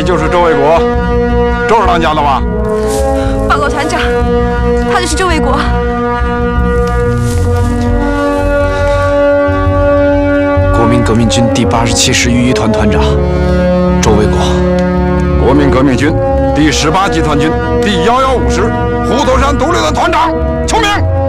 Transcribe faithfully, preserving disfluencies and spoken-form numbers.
就是周卫国，周二当家的吧？ 报告团长，他就是周卫国。 国民革命军第八十七师预一团团长周卫国。 国民革命军第十八集团军第幺幺五师虎头山独立团团长邱明。